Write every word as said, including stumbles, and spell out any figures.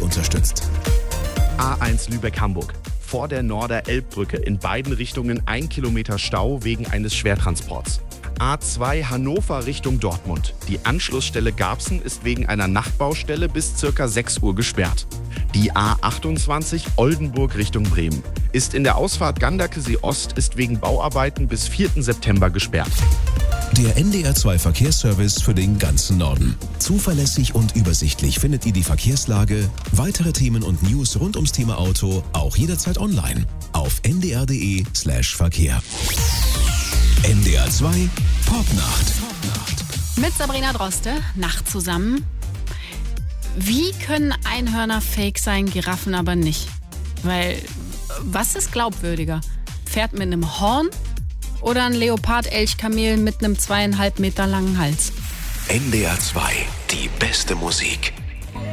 unterstützt. A eins Lübeck-Hamburg. Vor der Norder-Elbbrücke in beiden Richtungen ein Kilometer Stau wegen eines Schwertransports. A zwei Hannover Richtung Dortmund. Die Anschlussstelle Garbsen ist wegen einer Nachtbaustelle bis ca. sechs Uhr gesperrt. Die A achtundzwanzig Oldenburg Richtung Bremen. Ist in der Ausfahrt Ganderkesee Ost ist wegen Bauarbeiten bis vierten September gesperrt. Der N D R zwei Verkehrsservice für den ganzen Norden. Zuverlässig und übersichtlich findet ihr die Verkehrslage, weitere Themen und News rund ums Thema Auto auch jederzeit online auf n d r punkt d e slash verkehr. N D R zwei Popnacht. Mit Sabrina Droste, Nacht zusammen. Wie können Einhörner fake sein, Giraffen aber nicht? Weil, was ist glaubwürdiger? Pferd mit einem Horn oder ein Leopard-Elchkamel mit einem zweieinhalb Meter langen Hals? N D R zwei, die beste Musik.